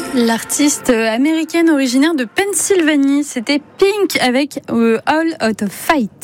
L'artiste américaine originaire de Pennsylvanie, c'était Pink avec All Out of Fight.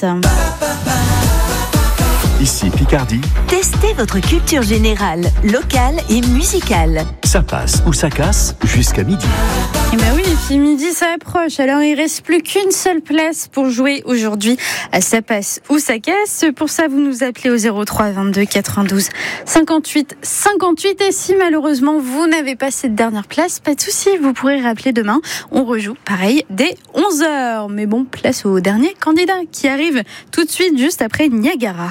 Ici Picardie. Testez votre culture générale, locale et musicale. Ça passe ou ça casse jusqu'à midi. Et ben oui, et puis midi ça approche, alors il reste plus qu'une seule place pour jouer aujourd'hui à Ça passe ou ça casse. Pour ça, vous nous appelez au 03 22 92 58 58. Et si malheureusement vous n'avez pas cette dernière place, pas de souci, vous pourrez rappeler demain. On rejoue pareil dès 11h. Mais bon, place au dernier candidat qui arrive tout de suite juste après Niagara.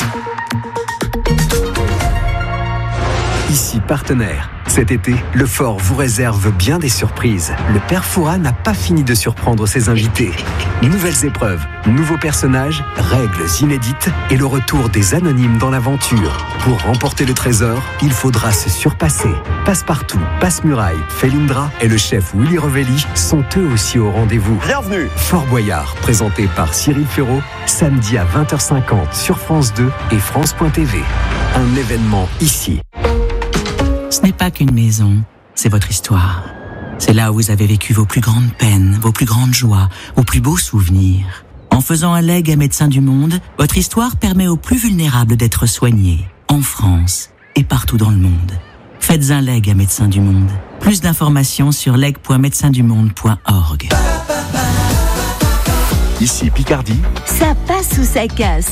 Ici partenaire. Cet été, le Fort vous réserve bien des surprises. Le père Fouras n'a pas fini de surprendre ses invités. Nouvelles épreuves, nouveaux personnages, règles inédites et le retour des anonymes dans l'aventure. Pour remporter le trésor, il faudra se surpasser. Passepartout, Passe-Muraille, Felindra et le chef Willy Revelli sont eux aussi au rendez-vous. Bienvenue. Fort Boyard, présenté par Cyril Ferraud, samedi à 20h50 sur France 2 et France.tv. Un événement ici. Ce n'est pas qu'une maison, c'est votre histoire. C'est là où vous avez vécu vos plus grandes peines, vos plus grandes joies, vos plus beaux souvenirs. En faisant un legs à Médecins du Monde, votre histoire permet aux plus vulnérables d'être soignés, en France et partout dans le monde. Faites un leg à Médecins du Monde. Plus d'informations sur leg.médecinsdumonde.org. Ici Picardie. Ça passe ou ça casse.